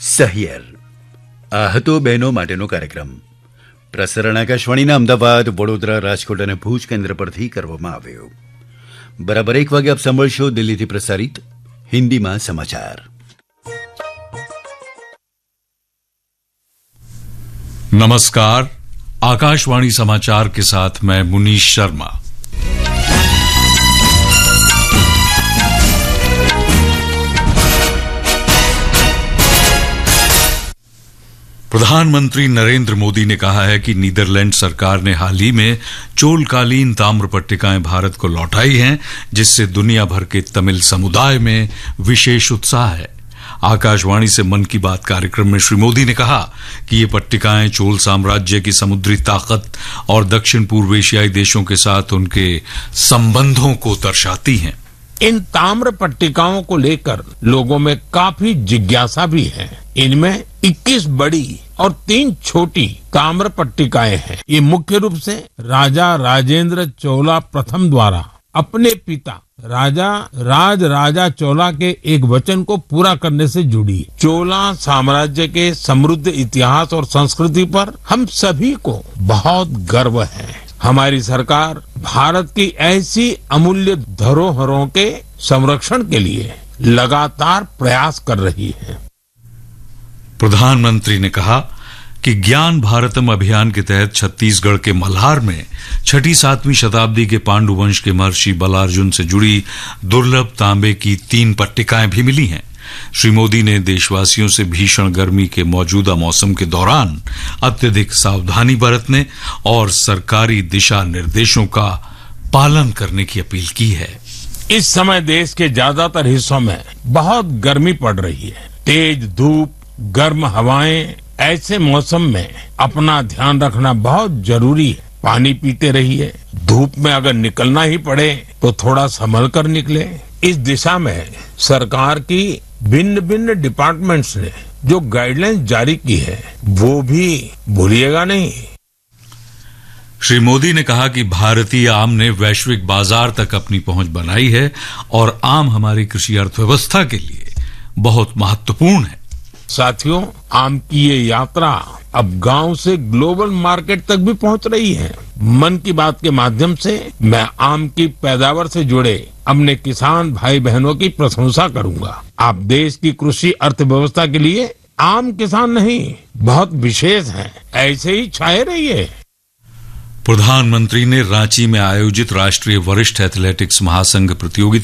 સહિયર આ હતો બહેનો માટેનો કાર્યક્રમ. પ્રસારણ આકાશવાણીના અમદાવાદ, વડોદરા, રાજકોટ અને ભુજ કેન્દ્ર પરથી કરવામાં આવ્યો. બરાબર 1 વાગે આપ સાંભળશો દિલ્હીથી પ્રસારિત હિન્દીમાં સમાચાર. नमस्कार, आकाशवाणी समाचार के साथ मैं मुनीश शर्मा. प्रधानमंत्री नरेंद्र मोदी ने कहा है कि नीदरलैंड सरकार ने हाल ही में चोलकालीन ताम्र पट्टिकाएं भारत को लौटाई हैं, जिससे दुनिया भर के तमिल समुदाय में विशेष उत्साह है. आकाशवाणी से मन की बात कार्यक्रम में श्री मोदी ने कहा कि ये पट्टिकाएं चोल साम्राज्य की समुद्री ताकत और दक्षिण पूर्व एशियाई देशों के साथ उनके संबंधों को दर्शाती हैं. इन ताम्र पट्टिकाओं को लेकर लोगों में काफी जिज्ञासा भी है. इनमें 21 बड़ी और 3 छोटी ताम्र पट्टिकाएं हैं. ये मुख्य रूप से राजा राजेंद्र चोला प्रथम द्वारा अपने पिता राजा चोला के एक वचन को पूरा करने से जुड़ी. चोला साम्राज्य के समृद्ध इतिहास और संस्कृति पर हम सभी को बहुत गर्व है. हमारी सरकार भारत की ऐसी अमूल्य धरोहरों के संरक्षण के लिए लगातार प्रयास कर रही है. प्रधानमंत्री ने कहा कि ज्ञान भारतम अभियान के तहत छत्तीसगढ़ के मल्हार में 6ठी-7वीं शताब्दी के पांडु वंश के महर्षि बलार्जुन से जुड़ी दुर्लभ तांबे की 3 पट्टिकाएं भी मिली हैं. श्री मोदी ने देशवासियों से भीषण गर्मी के मौजूदा मौसम के दौरान अत्यधिक सावधानी बरतने और सरकारी दिशा निर्देशों का पालन करने की अपील की है. इस समय देश के ज्यादातर हिस्सों में बहुत गर्मी पड़ रही है. तेज धूप, गर्म हवाएं, ऐसे मौसम में अपना ध्यान रखना बहुत जरूरी है. पानी पीते रहिए. धूप में अगर निकलना ही पड़े तो थोड़ा संभल कर निकले. इस दिशा में सरकार की भिन्न डिपार्टमेंट्स ने जो गाइडलाइंस जारी की है वो भी भूलिएगा नहीं. श्री मोदी ने कहा कि भारतीय आम ने वैश्विक बाजार तक अपनी पहुंच बनाई है और आम हमारी कृषि अर्थव्यवस्था के लिए बहुत महत्वपूर्ण है. साथियों, आम की ये यात्रा अब गांव से ग्लोबल मार्केट तक भी पहुंच रही है. मन की बात के माध्यम से मैं आम की पैदावार से जुड़े अपने किसान भाई बहनों की प्रशंसा करूंगा. आप देश की कृषि अर्थव्यवस्था के लिए आम किसान नहीं, बहुत विशेष हैं. ऐसे ही छाए रहिए. प्रधानमंत्री ने रांची में आयोजित राष्ट्रीय वरिष्ठ एथलेटिक्स महासंघ प्रतियोगिता